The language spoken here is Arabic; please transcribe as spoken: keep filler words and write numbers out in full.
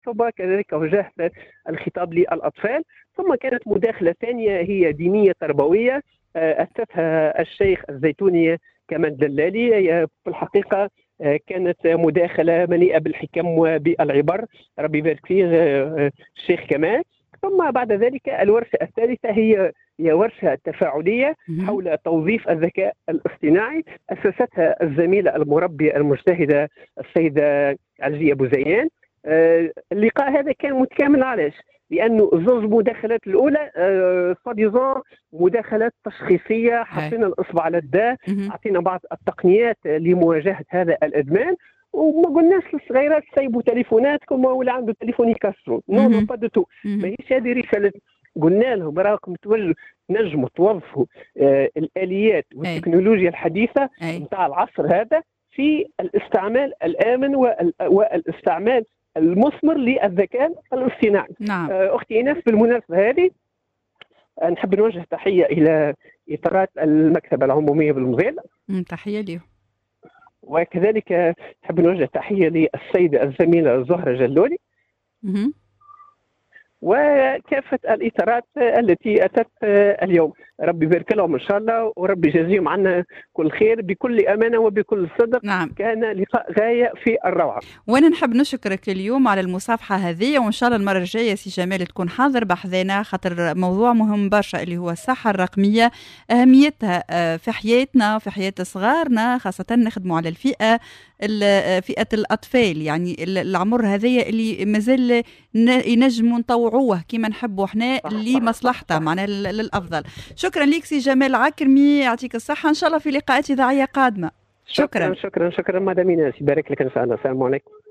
ثم كذلك وجهت الخطاب للأطفال. ثم كانت مداخلة ثانية هي دينية تربوية أسسها الشيخ الزيتوني كمال دلالي. في الحقيقة كانت مداخلة مليئة بالحكم وبالعبر، ربي يبارك فيه الشيخ كمال. ثم بعد ذلك الورشة الثالثة هي هي ورشة تفاعلية حول توظيف الذكاء الاصطناعي، أسستها الزميلة المربية المجتهدة السيدة عزية بوزيان. اللقاء هذا كان متكامل، علاش؟ لأنه زوج مداخلات الأولى صديزون مداخلات تشخيصية، حطينا الإصبع على الداء، أعطينا بعض التقنيات لمواجهة هذا الإدمان، وما قلناش للصغيرات سيبوا تليفوناتكم ولا عنده تليفون يكسروا، نو نو با دو تو، ماهيش هذه رسالة. قلنا لهم راكم نجموا توظفوا آه الآليات والتكنولوجيا الحديثة نتاع العصر هذا في الاستعمال الآمن والاستعمال المثمر للذكاء الاصطناعي. نعم. أختي إيناس، بالمناسبة هذه نحب نوجه تحية إلى إطارات المكتبة العمومية بالمضيل، تحية ليه، وكذلك نحب نوجه تحية للسيدة الزميلة زهرة جلولي مم. وكافة الإطارات التي أتت اليوم. ربي يبارك لهم إن شاء الله، وربي يجازيهم عنا كل خير بكل أمانة وبكل صدق. نعم. كان لقاء غاية في الروعة. وأنا نحب نشكرك اليوم على المصافحة هذه، وإن شاء الله المرة الجاية سي جمال تكون حاضر بحذانا، خاطر موضوع مهم برشا اللي هو الصحة الرقمية، أهميتها في حياتنا في حياة صغارنا، خاصة نخدموا على الفئة فئة الأطفال، يعني العمر هذايا اللي مازال ينجموا نطوعوه كما نحبوا احنا لمصلحته، معناها للأفضل. شكرا ليك سي جمال عكرمي، يعطيك الصحة، إن شاء الله في لقاءات إذاعية قادمة. شكرا شكرا شكرا, شكرا مدام إيناس، يبارك لك إن شاء الله. السلام عليكم.